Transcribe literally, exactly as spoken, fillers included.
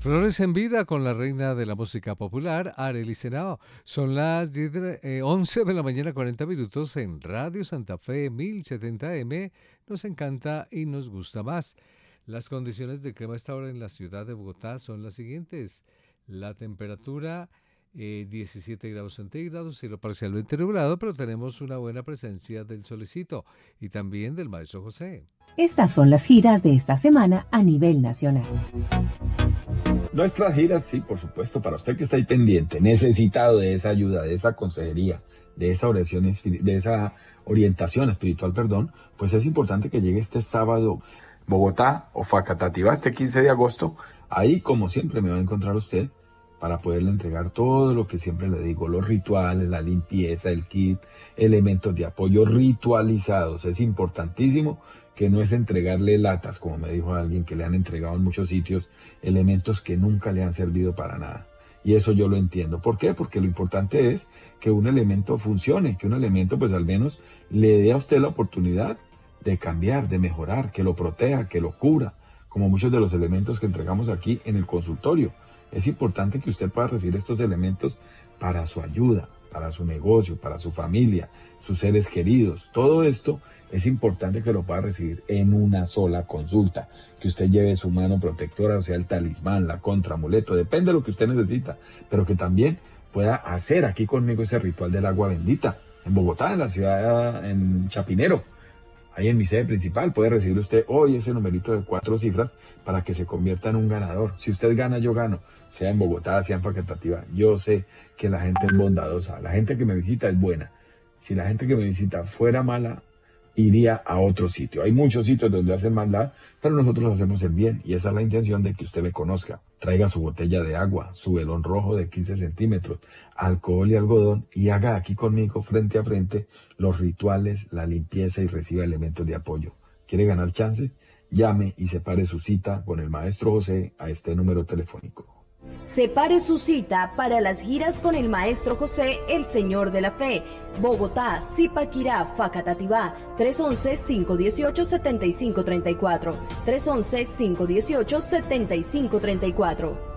Flores en vida con la reina de la música popular, Arely Senao. Son las diez de, eh, once de la mañana, cuarenta minutos en Radio Santa Fe mil setenta M. Nos encanta y nos gusta más. Las condiciones de clima a esta hora en la ciudad de Bogotá son las siguientes. La temperatura eh, diecisiete grados centígrados, cielo parcialmente nublado, pero tenemos una buena presencia del solecito y también del maestro José. Estas son las giras de esta semana a nivel nacional. Nuestras giras, sí, por supuesto, para usted que está ahí pendiente, necesitado de esa ayuda, de esa consejería, de esa oración, de esa orientación espiritual, perdón, pues es importante que llegue este sábado, Bogotá o Facatativá, este quince de agosto. Ahí, como siempre, me va a encontrar usted para poderle entregar todo lo que siempre le digo, los rituales, la limpieza, el kit, elementos de apoyo ritualizados. Es importantísimo que no es entregarle latas, como me dijo alguien que le han entregado en muchos sitios, elementos que nunca le han servido para nada. Y eso yo lo entiendo. ¿Por qué? Porque lo importante es que un elemento funcione, que un elemento pues al menos le dé a usted la oportunidad de cambiar, de mejorar, que lo proteja, que lo cura, como muchos de los elementos que entregamos aquí en el consultorio. Es importante que usted pueda recibir estos elementos para su ayuda, para su negocio, para su familia, sus seres queridos. Todo esto es importante que lo pueda recibir en una sola consulta. Que usted lleve su mano protectora, o sea, el talismán, la contra, amuleto, depende de lo que usted necesita, pero que también pueda hacer aquí conmigo ese ritual del agua bendita. En Bogotá, en la ciudad, en Chapinero, ahí en mi sede principal, puede recibir usted hoy ese numerito de cuatro cifras para que se convierta en un ganador. Si usted gana, yo gano. Sea en Bogotá, sea en Facatativá. Yo sé que la gente es bondadosa. La gente que me visita es buena. Si la gente que me visita fuera mala, iría a otro sitio. Hay muchos sitios donde hacen maldad, pero nosotros hacemos el bien. Y esa es la intención de que usted me conozca. Traiga su botella de agua, su velón rojo de quince centímetros, alcohol y algodón, y haga aquí conmigo, frente a frente, los rituales, la limpieza y reciba elementos de apoyo. ¿Quiere ganar chance? Llame y separe su cita con el maestro José a este número telefónico. Separe su cita para las giras con el maestro José, el Señor de la Fe. Bogotá, Zipaquirá, Facatativá, tres once, cinco dieciocho, setenta y cinco treinta y cuatro. tres once, cinco dieciocho, setenta y cinco treinta y cuatro.